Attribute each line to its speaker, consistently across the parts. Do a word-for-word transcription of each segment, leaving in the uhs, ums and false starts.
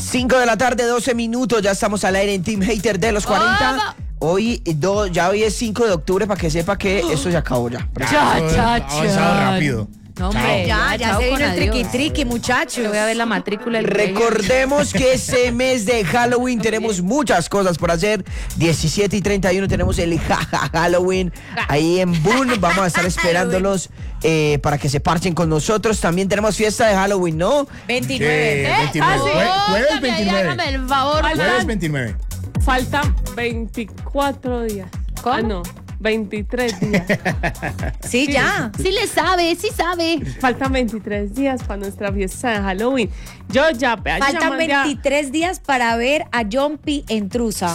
Speaker 1: cinco de la tarde, doce minutos, ya estamos al aire en Team Hater de los cuarenta. Oh, hoy, do, ya hoy es cinco de octubre, para que sepa que oh. esto se acabó ya.
Speaker 2: Ya, ya, ya.
Speaker 3: Avanzado rápido.
Speaker 2: No, hombre,
Speaker 4: ya, ya, ya se vino el triqui triqui, muchachos.
Speaker 2: Yo voy a ver la matrícula del
Speaker 1: Recordemos que este mes de Halloween tenemos muchas cosas por hacer. diecisiete y treinta y uno tenemos el jaja Halloween ahí en Boone. Vamos a estar esperándolos eh, para que se parchen con nosotros. También tenemos fiesta de Halloween, ¿no?
Speaker 4: veintinueve.
Speaker 3: ¿Qué? veintinueve.
Speaker 2: Ah, sí.
Speaker 3: Jue- Jueves
Speaker 2: Óigame,
Speaker 3: veintinueve.
Speaker 2: hágame el favor.
Speaker 3: Jueves veintinueve.
Speaker 5: Faltan veinticuatro días.
Speaker 2: ¿Cómo?
Speaker 5: Ah, no. veintitrés días.
Speaker 4: Sí, ya.
Speaker 2: Sí le sabe, sí sabe.
Speaker 5: Faltan veintitrés días para nuestra fiesta de Halloween. Yo ya... yo
Speaker 4: Faltan
Speaker 5: ya mandé a-
Speaker 4: veintitrés días para ver a John P. en Trusa.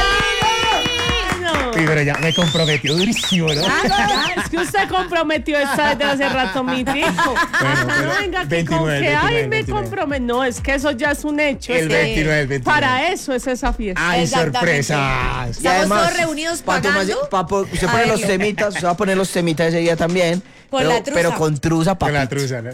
Speaker 5: No.
Speaker 3: Sí, pero ya me comprometió durísimo, ¿no?
Speaker 5: Ya, es que usted comprometió esa desde hace rato mi tico.
Speaker 3: Bueno,
Speaker 5: No
Speaker 3: pero
Speaker 5: venga que
Speaker 3: veintinueve,
Speaker 5: con que ay
Speaker 3: veintinueve,
Speaker 5: me
Speaker 3: veintinueve.
Speaker 5: comprometo. No, es que eso ya es un hecho.
Speaker 3: El
Speaker 5: es que
Speaker 3: veintinueve, el veintinueve.
Speaker 5: Para eso es esa fiesta.
Speaker 3: ¡Ay,
Speaker 4: Exactamente.
Speaker 3: sorpresas!
Speaker 4: Estamos todos reunidos
Speaker 1: Pato,
Speaker 4: pagando.
Speaker 1: Papo, usted
Speaker 4: A
Speaker 1: pone los
Speaker 4: verlo.
Speaker 1: temitas, usted va a poner los temitas ese día también.
Speaker 4: Con
Speaker 1: pero,
Speaker 4: la truza.
Speaker 1: pero con truza,
Speaker 3: Con la
Speaker 1: papito.
Speaker 3: truza, ¿no?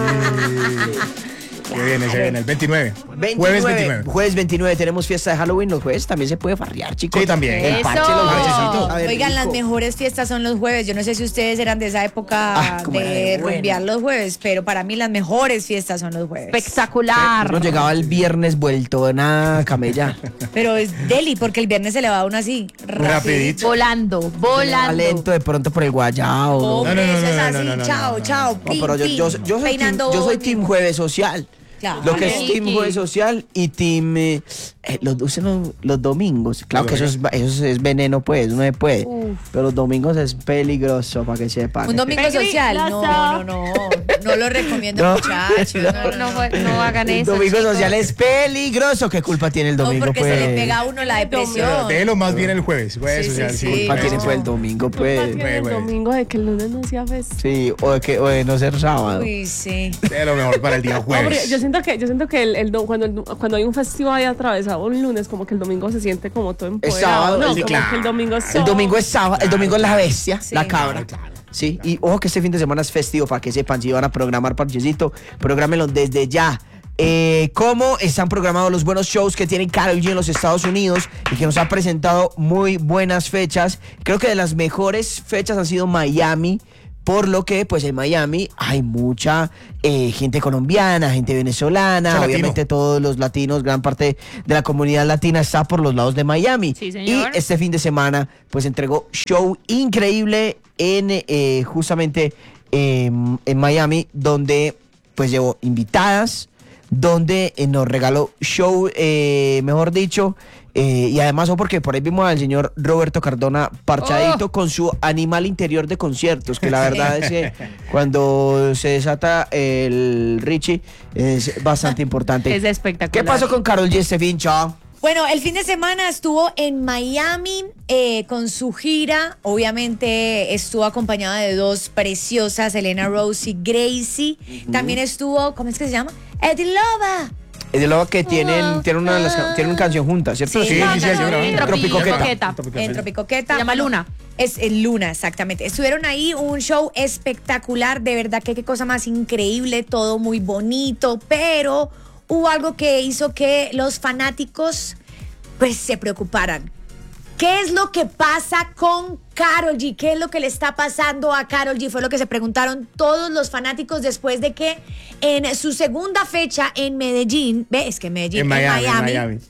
Speaker 3: Que viene, se viene. El veintinueve.
Speaker 1: veintinueve,
Speaker 3: Jueves veintinueve.
Speaker 1: Jueves veintinueve tenemos fiesta de Halloween. Los jueves también se puede farrear, chicos.
Speaker 3: Sí, también.
Speaker 1: El
Speaker 2: Eso.
Speaker 1: parche, los parchecitos. A ver,
Speaker 4: Oigan, las
Speaker 1: rico.
Speaker 4: mejores fiestas son los jueves. Yo no sé si ustedes eran de esa época
Speaker 1: Ah, cómo
Speaker 4: de
Speaker 1: era bueno.
Speaker 4: rumbear los jueves, pero para mí las mejores fiestas son los jueves.
Speaker 2: Espectacular.
Speaker 1: Uno llegaba el viernes vuelto nada camella.
Speaker 4: Pero es deli, porque el viernes se le va a uno así.
Speaker 3: Rapidito.
Speaker 2: Volando, volando.
Speaker 1: Lento de pronto por el guayao. ¿no?
Speaker 4: Hombre,
Speaker 3: No, no, no,
Speaker 4: eso es
Speaker 3: no,
Speaker 4: así.
Speaker 3: no, no, no,
Speaker 4: chao,
Speaker 3: no, no.
Speaker 4: chao.
Speaker 1: No,
Speaker 4: pin,
Speaker 1: pero yo,
Speaker 4: pin,
Speaker 1: yo, yo soy, team,
Speaker 4: peinando
Speaker 1: yo soy
Speaker 4: bobo.
Speaker 1: team jueves social.
Speaker 4: Claro.
Speaker 1: Lo que es
Speaker 2: Ricky.
Speaker 1: team jueves social y team eh, eh, los, usen los, los domingos. Claro que eso es, eso es veneno, pues, uno se puede.
Speaker 2: Uf.
Speaker 1: Pero los domingos es peligroso para que sepan.
Speaker 4: Un domingo
Speaker 5: Pegri,
Speaker 4: social. No,
Speaker 5: lazo.
Speaker 4: no, no. No lo recomiendo,
Speaker 1: No.
Speaker 4: muchachos. No, no,
Speaker 2: No,
Speaker 4: no.
Speaker 2: fue- no hagan
Speaker 1: El
Speaker 2: eso.
Speaker 1: domingo
Speaker 2: chicos.
Speaker 1: social es peligroso. ¿Qué culpa tiene el
Speaker 4: No,
Speaker 1: domingo,
Speaker 4: porque
Speaker 1: pues?
Speaker 4: se le pega a uno la
Speaker 3: Pero
Speaker 4: depresión.
Speaker 3: déjelo más bien el jueves. Jueves
Speaker 4: Sí,
Speaker 3: social,
Speaker 4: sí,
Speaker 3: sí.
Speaker 4: sí.
Speaker 1: ¿Culpa
Speaker 4: No.
Speaker 1: tiene pues el domingo,
Speaker 5: Culpa
Speaker 1: pues?
Speaker 5: tiene el
Speaker 3: güey.
Speaker 5: domingo de que el lunes no sea festa.
Speaker 1: Sí, o de, que, o de no ser sábado.
Speaker 4: Uy, sí.
Speaker 3: Déjalo mejor para el día
Speaker 5: No, porque
Speaker 3: jueves.
Speaker 5: yo siento que, yo siento que el, el do- cuando, el- cuando hay un festivo ahí atravesado un lunes, como que el domingo se siente como todo empoderado.
Speaker 1: sábado,
Speaker 5: no,
Speaker 1: sí,
Speaker 5: como
Speaker 3: claro.
Speaker 5: que el domingo es
Speaker 1: El
Speaker 5: todo-
Speaker 1: domingo es sábado, el domingo es la bestia,
Speaker 4: Sí.
Speaker 1: la cabra. Sí, y ojo que este fin de semana es festivo para que sepan, si van a programar parchecito, prográmenlo desde ya. Eh, ¿Cómo están programados los buenos shows que tiene Karol G en los Estados Unidos y que nos ha presentado muy buenas fechas? Creo que de las mejores fechas han sido Miami, por lo que pues en Miami hay mucha eh, gente colombiana, gente venezolana,
Speaker 3: Mucho
Speaker 1: obviamente
Speaker 3: latino.
Speaker 1: todos los latinos, gran parte de la comunidad latina está por los lados de Miami.
Speaker 2: Sí,
Speaker 1: Y
Speaker 2: señor.
Speaker 1: este fin de semana pues entregó show increíble en eh, justamente eh, en Miami, donde pues llevó invitadas, donde eh, nos regaló show, eh, mejor dicho, eh, y además, oh, porque por ahí vimos al señor Roberto Cardona parchadito
Speaker 2: Oh.
Speaker 1: con su animal interior de conciertos, que la verdad es que cuando se desata el Richie es bastante importante.
Speaker 2: Es espectacular.
Speaker 1: ¿Qué pasó con Karol G este fin, chao?
Speaker 4: Bueno, el fin de semana estuvo en Miami eh, con su gira. Obviamente estuvo acompañada de dos preciosas, Elena Rose y Gracie. También estuvo, ¿cómo es que se llama? Eddie Lova.
Speaker 1: Es de lo que tienen, tienen una, de las ca- tienen una canción juntas, ¿cierto?
Speaker 4: Sí,
Speaker 3: Sí, sí, sí,
Speaker 2: no,
Speaker 3: yo
Speaker 2: no,
Speaker 3: grabé.
Speaker 1: Tropicoqueta.
Speaker 4: En Tropicoqueta.
Speaker 2: Se llama
Speaker 4: Bueno,
Speaker 2: Luna.
Speaker 4: Es el Luna, exactamente. Estuvieron ahí, un show espectacular, de verdad que qué cosa más increíble, todo muy bonito, pero hubo algo que hizo que los fanáticos pues se preocuparan. ¿Qué es lo que pasa con Karol G? ¿Qué es lo que le está pasando a Karol G? Fue lo que se preguntaron todos los fanáticos después de que en su segunda fecha en Medellín, ve, es que Medellín,
Speaker 3: En
Speaker 4: en
Speaker 3: Miami,
Speaker 4: Miami,
Speaker 3: en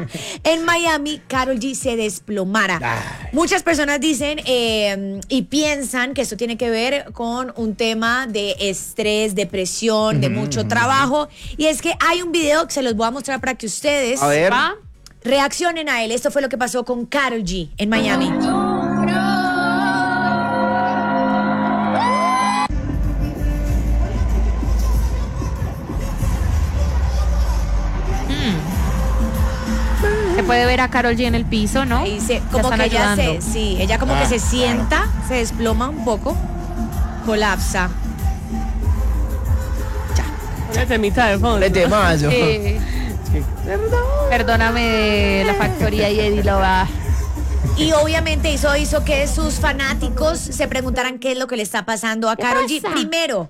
Speaker 4: en Miami, Karol G se desplomara.
Speaker 3: Ay.
Speaker 4: Muchas personas dicen eh, y piensan que esto tiene que ver con un tema de estrés, depresión, de mucho trabajo. Y es que hay un video que se los voy a mostrar para que ustedes
Speaker 1: A ver.
Speaker 2: ¿Va?
Speaker 4: reaccionen a él. Esto fue lo que pasó con Karol G en Miami.
Speaker 2: Se puede ver a Karol G en el piso, ¿no?
Speaker 4: Ahí se,
Speaker 2: La
Speaker 4: como
Speaker 2: están
Speaker 4: que ella se,
Speaker 2: ayudando.
Speaker 4: sí, ella como que
Speaker 3: Ah,
Speaker 4: se sienta, se desploma un poco, colapsa.
Speaker 5: Una temita de fondo.
Speaker 1: Vete más. yo.
Speaker 2: Eh, Perdóname de la factoría y Eddie Lova.
Speaker 4: Y obviamente eso hizo que sus fanáticos se preguntaran qué es lo que le está pasando a
Speaker 2: ¿Qué
Speaker 4: Karol G.
Speaker 2: pasa?
Speaker 4: Primero,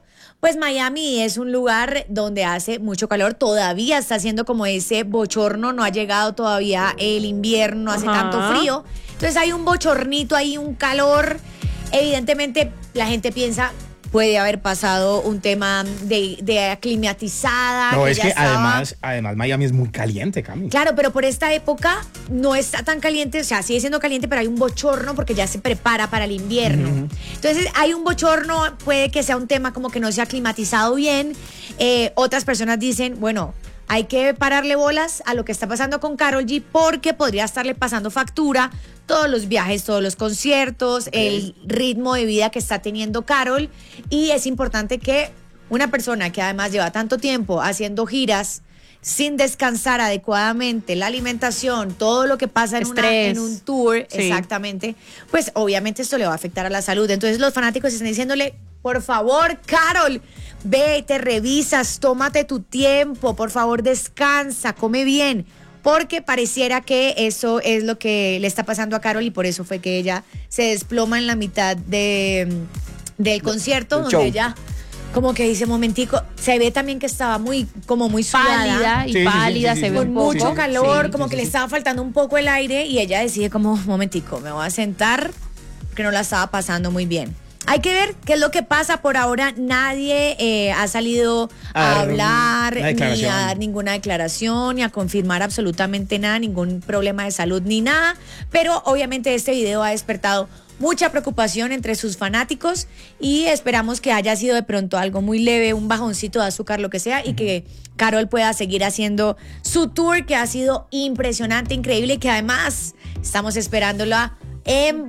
Speaker 4: pues Miami es un lugar donde hace mucho calor, todavía está haciendo como ese bochorno, no ha llegado todavía el invierno, no hace
Speaker 5: Ajá.
Speaker 4: tanto frío, entonces hay un bochornito ahí, un calor, evidentemente la gente piensa puede haber pasado un tema de, de aclimatizada.
Speaker 3: No,
Speaker 4: que
Speaker 3: es
Speaker 4: ya
Speaker 3: que
Speaker 4: estaba-
Speaker 3: además, además Miami es muy caliente, Cami.
Speaker 4: Claro, pero por esta época no está tan caliente, o sea, sigue siendo caliente, pero hay un bochorno porque ya se prepara para el invierno. Entonces, hay un bochorno, puede que sea un tema como que no se ha climatizado bien. Eh, otras personas dicen, bueno, hay que pararle bolas a lo que está pasando con Karol G porque podría estarle pasando factura todos los viajes, todos los conciertos, el ritmo de vida que está teniendo Karol. Y es importante que una persona que además lleva tanto tiempo haciendo giras sin descansar adecuadamente, la alimentación, todo lo que pasa en, una-
Speaker 2: Estrés.
Speaker 4: en un tour,
Speaker 2: Sí.
Speaker 4: exactamente, pues obviamente esto le va a afectar a la salud. Entonces los fanáticos están diciéndole, por favor, Karol, ve, te revisas, tómate tu tiempo, por favor, descansa, come bien, porque pareciera que eso es lo que le está pasando a Karol y por eso fue que ella se desploma en la mitad de, del concierto,
Speaker 1: del
Speaker 4: donde
Speaker 1: show.
Speaker 4: ella como que dice, momentico, se ve también que estaba muy, como muy sudada.
Speaker 2: Pálida y
Speaker 3: Sí, sí, sí,
Speaker 2: pálida
Speaker 3: sí,
Speaker 2: se
Speaker 3: sí,
Speaker 2: ve
Speaker 4: Con
Speaker 2: un poco.
Speaker 4: mucho
Speaker 3: sí,
Speaker 4: calor,
Speaker 3: sí,
Speaker 4: como
Speaker 3: sí,
Speaker 4: que
Speaker 3: sí,
Speaker 4: le
Speaker 3: sí.
Speaker 4: estaba faltando un poco el aire y ella decide como, momentico, me voy a sentar porque no la estaba pasando muy bien. Hay que ver qué es lo que pasa. Por ahora nadie eh, ha salido
Speaker 3: A
Speaker 4: a,
Speaker 3: dar
Speaker 4: hablar,
Speaker 3: una
Speaker 4: ni
Speaker 3: declaración.
Speaker 4: a dar ninguna declaración, ni a confirmar absolutamente nada, ningún problema de salud ni nada. Pero obviamente este video ha despertado mucha preocupación entre sus fanáticos y esperamos que haya sido de pronto algo muy leve, un bajoncito de azúcar, lo que sea, y que Karol pueda seguir haciendo su tour, que ha sido impresionante, increíble, y que además estamos esperándola en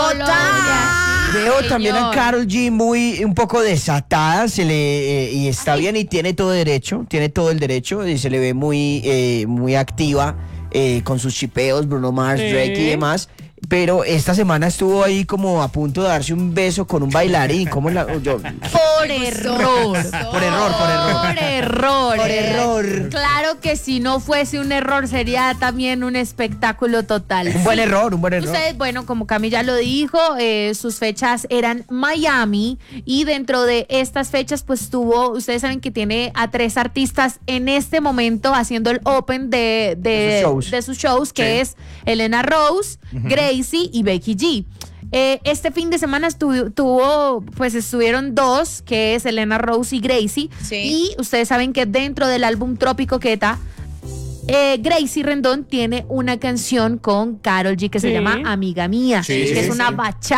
Speaker 4: Bogotá.
Speaker 1: Veo
Speaker 2: Señor.
Speaker 1: también a Karol G muy un poco desatada, se le eh, y está bien y tiene todo derecho, tiene todo el derecho y se le ve muy eh, muy activa eh, con sus chipeos, Bruno Mars,
Speaker 5: Sí.
Speaker 1: Drake y demás. Pero esta semana estuvo ahí como a punto de darse un beso con un bailarín. ¿Cómo la, yo-
Speaker 2: Por error.
Speaker 1: Por error, por error.
Speaker 2: Por error.
Speaker 1: Por error.
Speaker 2: Claro que si no fuese un error sería también un espectáculo total.
Speaker 1: Un buen error, un buen error.
Speaker 2: Ustedes, bueno, como Cami ya lo dijo, eh, sus fechas eran Miami y dentro de estas fechas pues tuvo, ustedes saben que tiene a tres artistas en este momento haciendo el open de, de,
Speaker 1: De sus shows.
Speaker 2: de sus shows, que
Speaker 3: Sí.
Speaker 2: es Elena Rose, Gracie y Becky G. Eh, este fin de semana estu- tuvo, pues estuvieron dos, que es Elena Rose y Gracie.
Speaker 4: Sí.
Speaker 2: Y ustedes saben que dentro del álbum Trópico Queta, eh, Gracie Rendón tiene una canción con Karol G que se
Speaker 5: Sí.
Speaker 2: llama Amiga Mía,
Speaker 3: Sí,
Speaker 2: que
Speaker 3: sí,
Speaker 2: es
Speaker 3: sí,
Speaker 2: una
Speaker 3: sí.
Speaker 2: bachata.